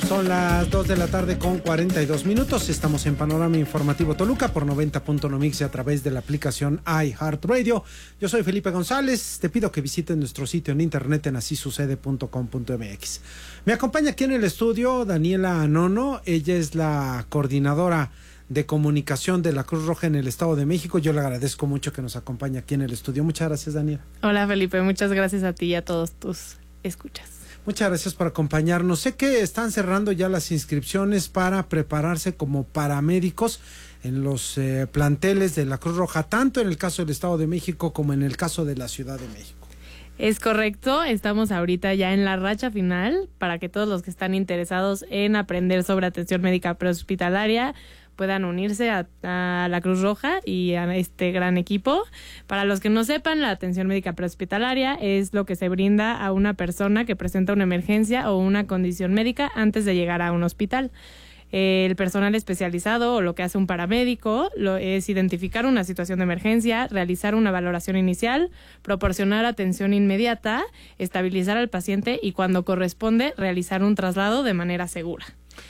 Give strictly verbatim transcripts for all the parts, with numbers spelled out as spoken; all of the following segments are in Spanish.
Son las dos de la tarde con cuarenta y dos minutos. Estamos en Panorama Informativo Toluca por noventa punto uno Mix y a través de la aplicación iHeartRadio. Yo soy Felipe González. Te pido que visites nuestro sitio en internet en así sucede punto com punto m x. Me acompaña aquí en el estudio Daniela Anono. Ella es la coordinadora de comunicación de la Cruz Roja en el Estado de México. Yo le agradezco mucho que nos acompañe aquí en el estudio. Muchas gracias, Daniela. Hola, Felipe. Muchas gracias a ti y a todos tus escuchas. Muchas gracias por acompañarnos. Sé que están cerrando ya las inscripciones para prepararse como paramédicos en los eh, planteles de la Cruz Roja, tanto en el caso del Estado de México como en el caso de la Ciudad de México. Es correcto, estamos ahorita ya en la racha final para que todos los que están interesados en aprender sobre atención médica prehospitalaria puedan unirse a, a la Cruz Roja y a este gran equipo. Para los que no sepan, la atención médica prehospitalaria es lo que se brinda a una persona que presenta una emergencia o una condición médica antes de llegar a un hospital. El personal especializado o lo que hace un paramédico lo, es identificar una situación de emergencia, realizar una valoración inicial, proporcionar atención inmediata, estabilizar al paciente y cuando corresponde realizar un traslado de manera segura.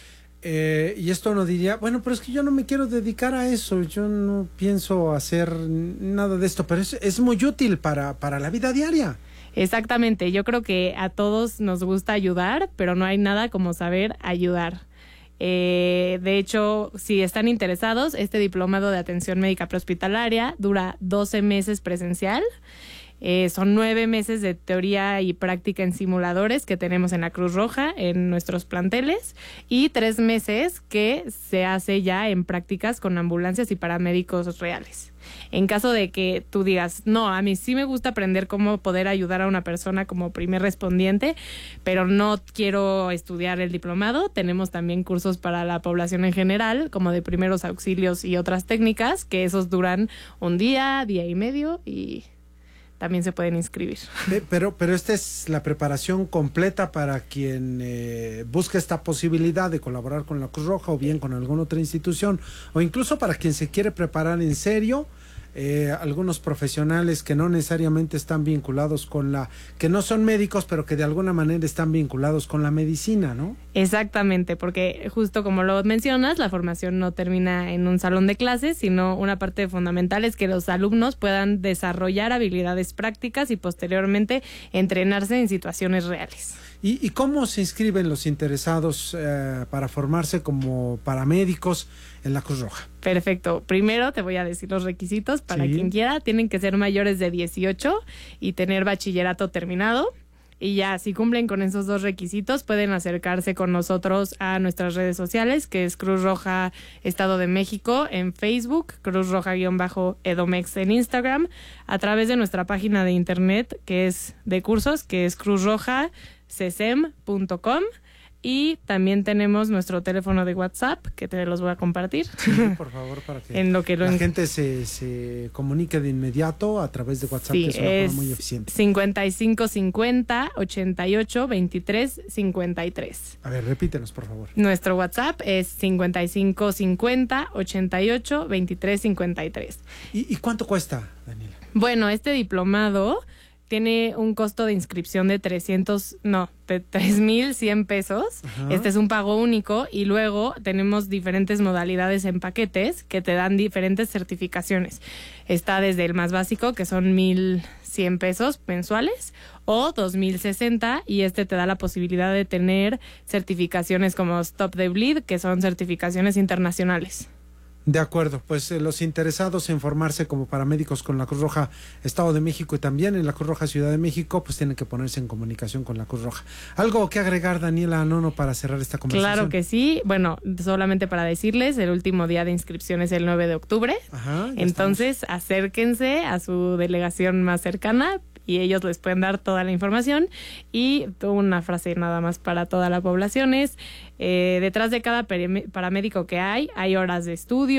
Eh, y esto no diría, bueno, pero es que yo no me quiero dedicar a eso, yo no pienso hacer nada de esto, pero es, es muy útil para, para la vida diaria. Exactamente, yo creo que a todos nos gusta ayudar, pero no hay nada como saber ayudar. Eh, de hecho, si están interesados, este diplomado de atención médica prehospitalaria dura doce meses presencial. Eh, son nueve meses de teoría y práctica en simuladores que tenemos en la Cruz Roja, en nuestros planteles, y tres meses que se hace ya en prácticas con ambulancias y paramédicos reales. En caso de que tú digas, no, a mí sí me gusta aprender cómo poder ayudar a una persona como primer respondiente, pero no quiero estudiar el diplomado, tenemos también cursos para la población en general, como de primeros auxilios y otras técnicas, que esos duran un día, día y medio, y también se pueden inscribir. Pero, pero esta es la preparación completa para quien eh, busca esta posibilidad de colaborar con la Cruz Roja o bien con alguna otra institución, o incluso para quien se quiere preparar en serio. Eh, algunos profesionales que no necesariamente están vinculados con la, que no son médicos, pero que de alguna manera están vinculados con la medicina, ¿no? Exactamente, porque justo como lo mencionas, la formación no termina en un salón de clases, sino una parte fundamental es que los alumnos puedan desarrollar habilidades prácticas y posteriormente entrenarse en situaciones reales. ¿Y, y cómo se inscriben los interesados eh, para formarse como paramédicos en la Cruz Roja? Perfecto. Primero te voy a decir los requisitos para sí. quien quiera. Tienen que ser mayores de dieciocho y tener bachillerato terminado. Y ya, si cumplen con esos dos requisitos, pueden acercarse con nosotros a nuestras redes sociales, que es Cruz Roja Estado de México en Facebook, Cruz Roja-Edomex en Instagram, a través de nuestra página de internet, que es de cursos, que es cruz roja c s e m punto com. Y también tenemos nuestro teléfono de WhatsApp, que te los voy a compartir. Sí, por favor, para que, en lo que lo la en... gente se, se comunique de inmediato a través de WhatsApp, sí, que es una es forma muy eficiente. cincuenta y cinco cincuenta ochenta y ocho veintitrés cincuenta y tres. A ver, repítenos, por favor. Nuestro WhatsApp es cincuenta y cinco cincuenta ochenta y ocho veintitrés cincuenta y tres. ¿Y, y cuánto cuesta, Daniela? Bueno, este diplomado tiene un costo de inscripción de trescientos, no, de tres mil cien pesos. Ajá. Este es un pago único y luego tenemos diferentes modalidades en paquetes que te dan diferentes certificaciones. Está desde el más básico, que son mil cien pesos mensuales, o dos mil sesenta, y este te da la posibilidad de tener certificaciones como Stop the Bleed, que son certificaciones internacionales. De acuerdo, pues eh, los interesados en formarse como paramédicos con la Cruz Roja Estado de México y también en la Cruz Roja Ciudad de México, pues tienen que ponerse en comunicación con la Cruz Roja. ¿Algo que agregar, Daniela Anono, para cerrar esta conversación? Claro que sí. Bueno, solamente para decirles, el último día de inscripción es el nueve de octubre. Ajá, entonces estamos. Acérquense a su delegación más cercana y ellos les pueden dar toda la información. Y una frase nada más para toda la población es, eh, detrás de cada paramédico que hay, hay horas de estudio,